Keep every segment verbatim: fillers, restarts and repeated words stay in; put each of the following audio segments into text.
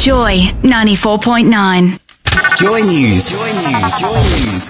Joy ninety-four point nine. Joy News. Joy News. Joy News.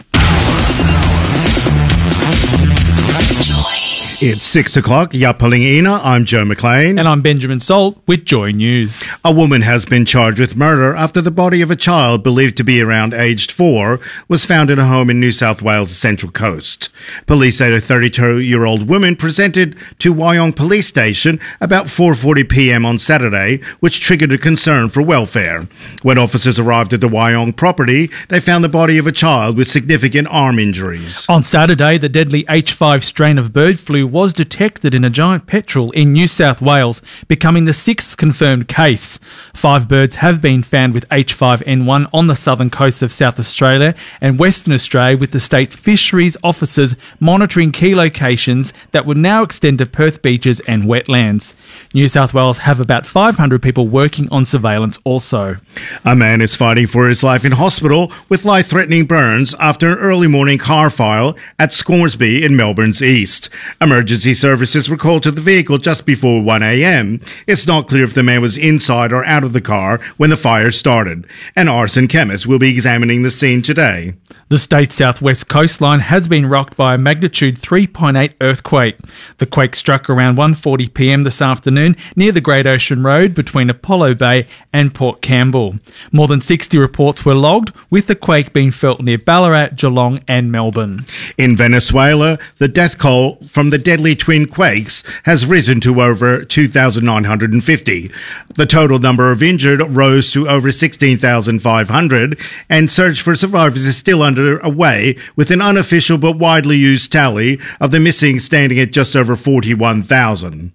It's six o'clock. Yapalingina. I'm Joe McLean. And I'm Benjamin Salt with Joy News. A woman has been charged with murder after the body of a child believed to be around aged four was found in a home in New South Wales' Central Coast. Police say a thirty-two-year-old woman presented to Wyong Police Station about four forty p.m. on Saturday, which triggered a concern for welfare. When officers arrived at the Wyong property, they found the body of a child with significant arm injuries. On Saturday, the deadly H five strain of bird flu was detected in a giant petrel in New South Wales, becoming the sixth confirmed case. Five birds have been found with H five N one on the southern coast of South Australia and Western Australia, with the state's fisheries officers monitoring key locations that would now extend to Perth beaches and wetlands. New South Wales have about five hundred people working on surveillance also. A man is fighting for his life in hospital with life-threatening burns after an early morning car fire at Scoresby in Melbourne's east. Emergency services were called to the vehicle just before one a.m. It's not clear if the man was inside or out of the car when the fire started. An arson chemist will be examining the scene today. The state's southwest coastline has been rocked by a magnitude three point eight earthquake. The quake struck around one forty p.m. this afternoon near the Great Ocean Road between Apollo Bay and Port Campbell. More than sixty reports were logged, with the quake being felt near Ballarat, Geelong and Melbourne. In Venezuela, the death toll from the deadly twin quakes has risen to over two thousand nine hundred fifty. The total number of injured rose to over sixteen thousand five hundred, and search for survivors is still underway, with an unofficial but widely used tally of the missing standing at just over forty-one thousand.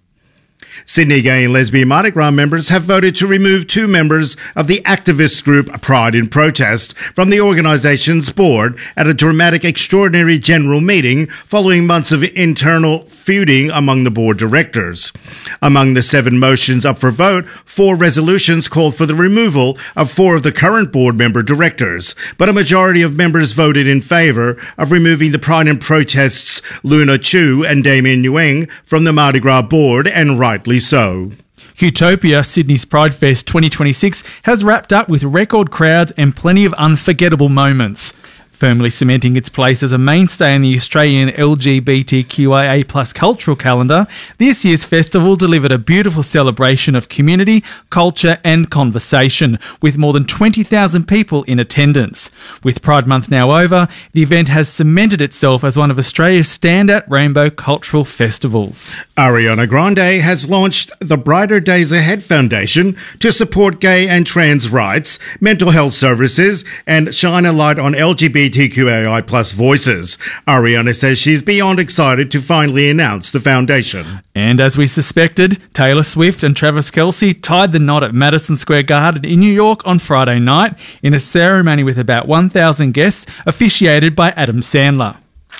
Sydney Gay and Lesbian Mardi Gras members have voted to remove two members of the activist group Pride in Protest from the organisation's board at a dramatic extraordinary general meeting following months of internal feuding among the board directors. Among the seven motions up for vote, four resolutions called for the removal of four of the current board member directors, but a majority of members voted in favour of removing the Pride in Protest's Luna Chu and Damien Nguyen from the Mardi Gras board, and rightly so. Utopia, Sydney's Pride Fest twenty twenty-six, has wrapped up with record crowds and plenty of unforgettable moments. Firmly cementing its place as a mainstay in the Australian L G B T Q I A plus cultural calendar, this year's festival delivered a beautiful celebration of community, culture and conversation, with more than twenty thousand people in attendance. With Pride Month now over, the event has cemented itself as one of Australia's standout rainbow cultural festivals. Ariana Grande has launched the Brighter Days Ahead Foundation to support gay and trans rights, mental health services and shine a light on L G B T Q A I plus voices. Ariana says she's beyond excited to finally announce the foundation. And as we suspected, Taylor Swift and Travis Kelce tied the knot at Madison Square Garden in New York on Friday night in a ceremony with about one thousand guests, officiated by Adam Sandler.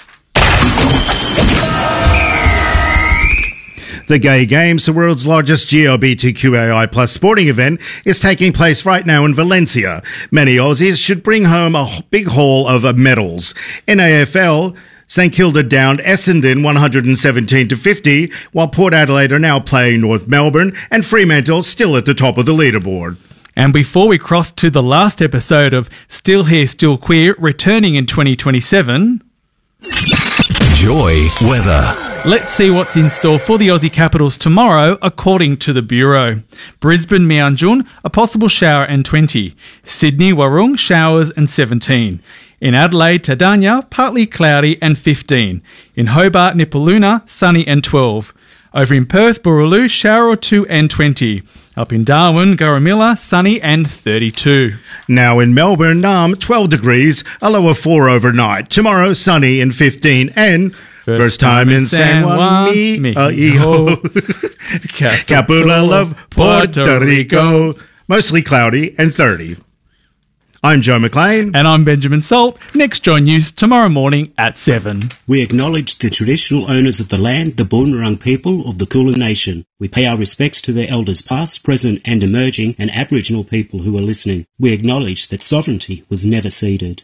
The Gay Games, the world's largest L G B T Q A I plus sporting event, is taking place right now in Valencia. Many Aussies should bring home a big haul of medals. In A F L, St Kilda downed Essendon one hundred seventeen to fifty, while Port Adelaide are now playing North Melbourne, and Fremantle still at the top of the leaderboard. And before we cross to the last episode of Still Here, Still Queer, returning in twenty twenty-seven... Joy weather. Let's see what's in store for the Aussie capitals tomorrow, according to the Bureau. Brisbane, Mianjun, a possible shower and twenty. Sydney, Warrung, showers and seventeen. In Adelaide, Tadanya, partly cloudy and fifteen. In Hobart, Nipaluna, sunny and twelve. Over in Perth, Boorloo, shower or two and twenty. Up in Darwin, Garamilla, sunny and thirty-two. Now in Melbourne, Naarm, twelve degrees, a low of four overnight. Tomorrow, sunny and fifteen. And first, first time, time in San Juan, me, me, uh, hijo. Capital of Puerto Rico. Mostly cloudy and thirty. I'm Joe McLean. And I'm Benjamin Salt. Next Joy News tomorrow morning at seven. We acknowledge the traditional owners of the land, the Boonwurrung people of the Kulin Nation. We pay our respects to their elders past, present and emerging, and Aboriginal people who are listening. We acknowledge that sovereignty was never ceded.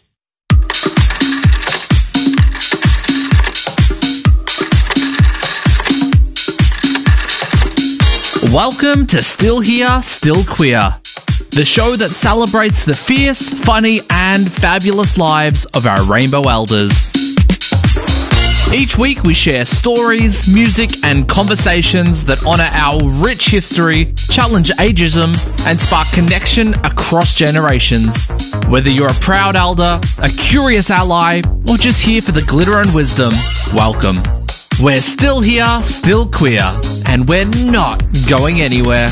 Welcome to Still Here, Still Queer. the show that celebrates the fierce, funny, and fabulous lives of our Rainbow Elders. Each week we share stories, music, and conversations that honour our rich history, challenge ageism, and spark connection across generations. Whether you're a proud elder, a curious ally, or just here for the glitter and wisdom, welcome. We're still here, still queer, and we're not going anywhere.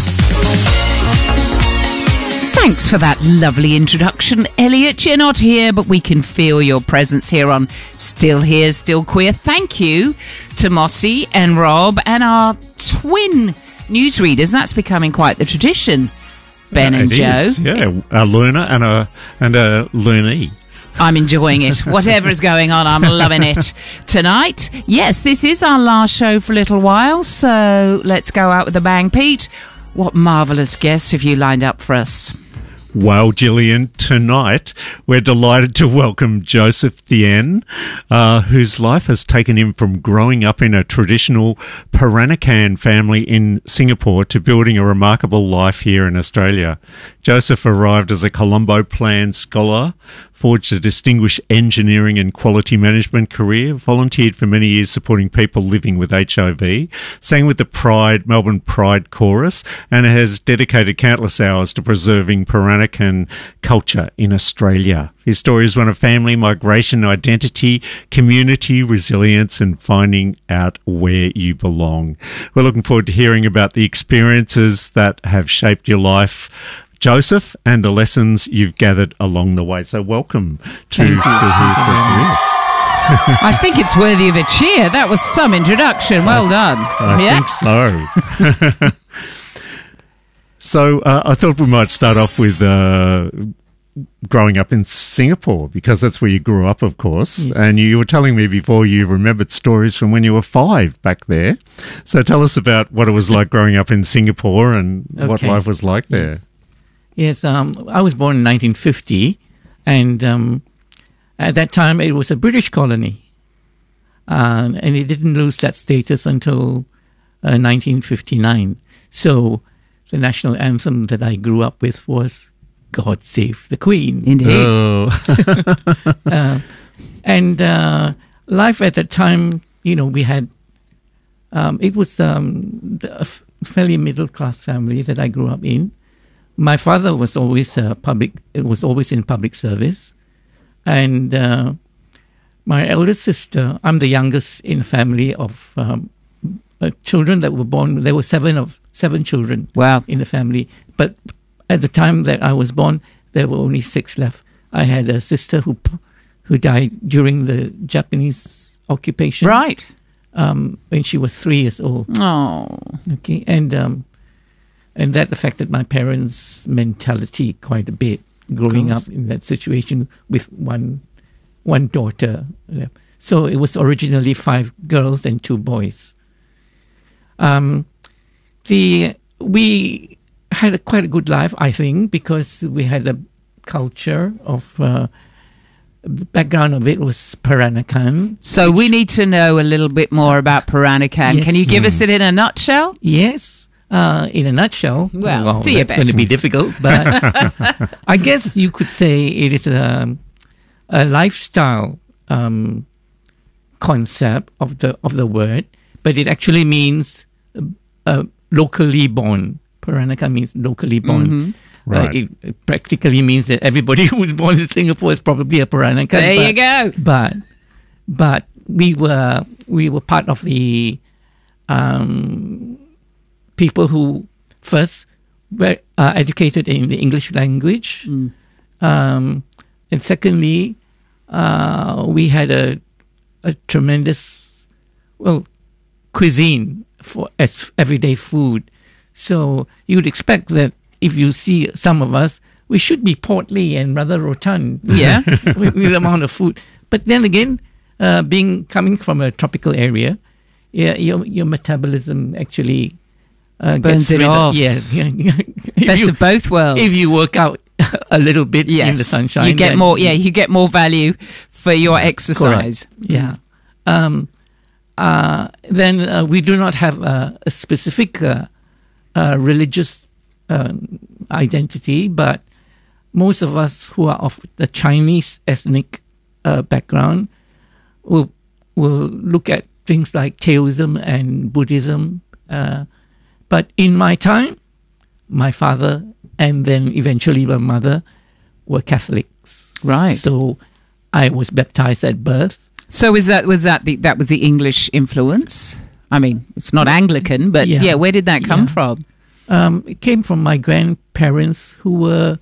Thanks for that lovely introduction, Elliot. You're not here, but we can feel your presence here on Still Here, Still Queer. Thank you to Mossy and Rob and our twin newsreaders. That's becoming quite the tradition, Ben yeah, and it Joe. Is, yeah, a learner and a and a learnee. I'm enjoying it. Whatever is going on, I'm loving it. Tonight, yes, this is our last show for a little while, so let's go out with a bang. Pete, what marvellous guests have you lined up for us? Well, Gillian, tonight we're delighted to welcome Joseph Thien, uh, whose life has taken him from growing up in a traditional Peranakan family in Singapore to building a remarkable life here in Australia. Joseph arrived as a Colombo Plan scholar, forged a distinguished engineering and quality management career, volunteered for many years supporting people living with H I V, sang with the Pride Melbourne Pride Chorus, and has dedicated countless hours to preserving Peranakan culture in Australia. His story is one of family, migration, identity, community, resilience, and finding out where you belong. We're looking forward to hearing about the experiences that have shaped your life, Joseph, and the lessons you've gathered along the way. So welcome to Still Here, Still Queer. I think it's worthy of a cheer. That was some introduction. Well done. I yeah. think so. So uh, I thought we might start off with uh, growing up in Singapore, because that's where you grew up, of course. Yes. And you were telling me before you remembered stories from when you were five back there. So tell us about what it was like growing up in Singapore and okay. what life was like there. Yes. Yes, um, I was born in nineteen fifty, and um, at that time it was a British colony, uh, and it didn't lose that status until uh, nineteen fifty-nine. So the national anthem that I grew up with was "God Save the Queen." Indeed. Oh. uh, and uh, life at that time, you know, we had, um, it was um, a f- fairly middle-class family that I grew up in. My father was always uh, public. It was always in public service, and uh, my eldest sister. I'm the youngest in a family of um, uh, children that were born. There were seven of seven children. Wow. In the family, but at the time that I was born, there were only six left. I had a sister who who died during the Japanese occupation. Right. Um, when she was three years old. Oh. Okay, and. Um, And that affected my parents' mentality quite a bit, growing up in that situation with one one daughter. So it was originally five girls and two boys. Um, the we had a quite a good life, I think, because we had a culture of uh, the background of it was Peranakan. So we need to know a little bit more about Peranakan. Yes. Can you give mm. us it in a nutshell? Yes. Uh, in a nutshell, well, well do your that's best. going to be difficult, but I guess you could say it is a, a lifestyle um, concept of the of the word, but it actually means uh, locally born. Peranakan means locally born. Mm-hmm. Right. Uh, it, it practically means that everybody who was born in Singapore is probably a Peranakan. There but, you go. But but we were we were part of the. Um, people who first were uh, educated in the English language, mm. um, and secondly, uh, we had a a tremendous well cuisine for as everyday food. So you'd expect that if you see some of us, we should be portly and rather rotund, yeah, with, with the amount of food. But then again, uh, being coming from a tropical area, yeah, your your metabolism actually. Uh, Burns it of, off. Yeah, yeah. Best you, of both worlds. If you work out a little bit yes. in the sunshine, you get more. Yeah, you get more value for your exercise. Correct. Yeah. Um, uh, then uh, we do not have uh, a specific uh, uh, religious uh, identity, but most of us who are of the Chinese ethnic uh, background will will look at things like Taoism and Buddhism. Uh, but in my time, my father and then eventually my mother were Catholics. Right. So I was baptized at birth. So is that was that the that was the English influence? I mean, it's not Anglican, but yeah, Yeah. where did that come Yeah. from? Um, it came from my grandparents who were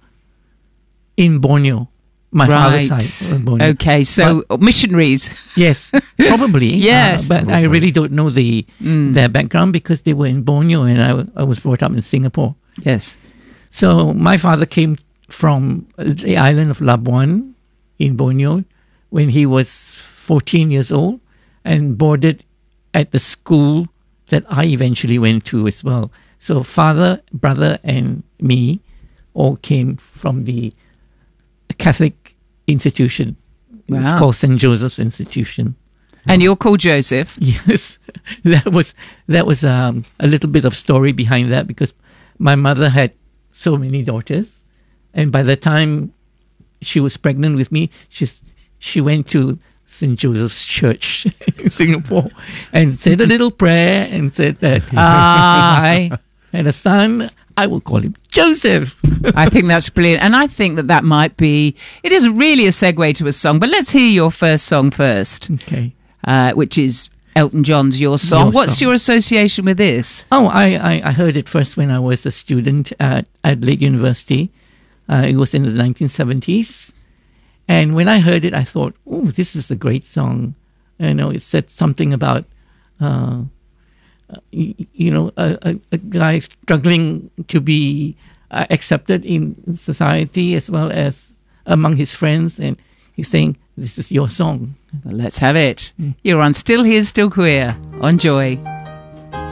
in Borneo. My Right. father's side. were in Borneo. Okay, so missionaries. Yes, probably. Yes. uh, but I really don't know the their background because they were in Borneo and I, I was brought up in Singapore. Yes. So my father came from the island of Labuan in Borneo when he was fourteen years old and boarded at the school that I eventually went to as well. So father, brother, and me all came from the Catholic institution. It's Wow. called Saint Joseph's Institution. And you're called Joseph. Yes, that was that was um, a little bit of story behind that because my mother had so many daughters, and by the time she was pregnant with me, she's she went to Saint Joseph's Church in Singapore and said a little prayer and said that Ah. if I had a son, I will call him Joseph. I think that's brilliant. And I think that that might be, it isn't really a segue to a song, but let's hear your first song first, Okay. uh, which is Elton John's Your Song. Your What's Song. your association with this? Oh, I, I, I heard it first when I was a student at Adelaide University. Uh, it was in the nineteen seventies. And when I heard it, I thought, oh, this is a great song. You know, it said something about, uh, you, you know, a, a, a guy struggling to be uh, accepted in society as well as among his friends. And he's saying, this is your song. Let's have it. You're on Still Here, Still Queer on Joy.